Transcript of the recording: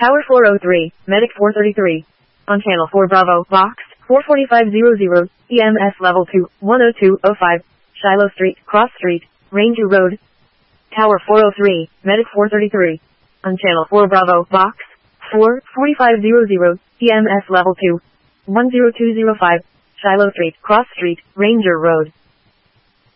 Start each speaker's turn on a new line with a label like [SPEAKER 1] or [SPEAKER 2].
[SPEAKER 1] Tower 403, Medic 433. On Channel 4 Bravo, Box 44500, EMS Level 2, 10205, Shiloh Street, Cross Street, Ranger Road. Tower 403, Medic 433. On Channel 4 Bravo, Box 44500, EMS Level 2, 10205, Shiloh Street, Cross Street, Ranger Road.